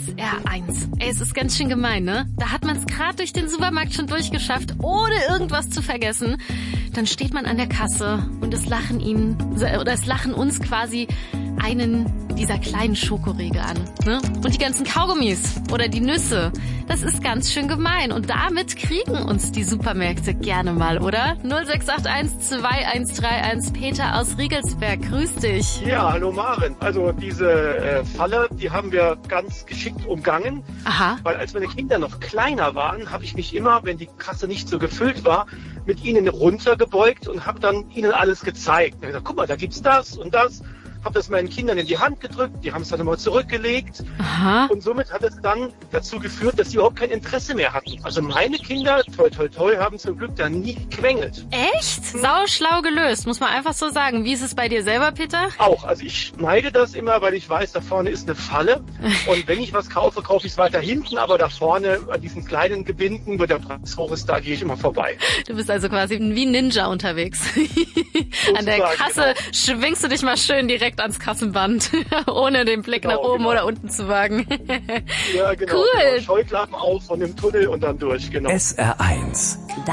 SR1. Ey, es ist ganz schön gemein, ne? Da hat man es gerade durch den Supermarkt schon durchgeschafft, ohne irgendwas zu vergessen. Dann steht man an der Kasse und es lachen uns quasi einen dieser kleinen Schokoriegel an, ne? Und die ganzen Kaugummis oder die Nüsse. Das ist ganz schön gemein. Und damit kriegen uns die Supermärkte gerne mal, oder? 0681 2131 Peter aus Riegelsberg. Grüß dich. Ja, hallo Maren. Also diese Falle, die haben wir ganz geschickt umgangen. Aha. Weil als meine Kinder noch kleiner waren, habe ich mich immer, wenn die Kasse nicht so gefüllt war, mit ihnen runtergebeugt und habe dann ihnen alles gezeigt. Ich gesagt, guck mal, da gibt's das und das. Habe das meinen Kindern in die Hand gedrückt, die haben es dann immer zurückgelegt. Aha. Und somit hat es dann dazu geführt, dass sie überhaupt kein Interesse mehr hatten. Also meine Kinder, toi toi toi, haben zum Glück da nie gequengelt. Echt? Sauschlau gelöst, muss man einfach so sagen. Wie ist es bei dir selber, Peter? Auch, also ich schneide das immer, weil ich weiß, da vorne ist eine Falle. Und wenn ich was kaufe, kaufe ich es weiter hinten, aber da vorne an diesen kleinen Gebinden, wo der Preis hoch ist, da gehe ich immer vorbei. Du bist also quasi wie ein Ninja unterwegs. An der Kasse schwingst du dich mal schön direkt ans Kassenband, ohne den Blick nach oben oder unten zu wagen. Ja, genau. Cool. Genau. Scheuklappen auf von dem Tunnel und dann durch, genau. SR1